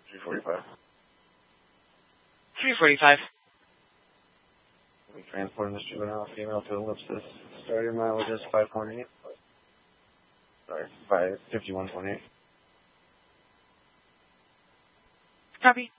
345. 345. We transporting this juvenile female to Ellipsis. Starter mileage is 5.8. Sorry, 51.8. Copy.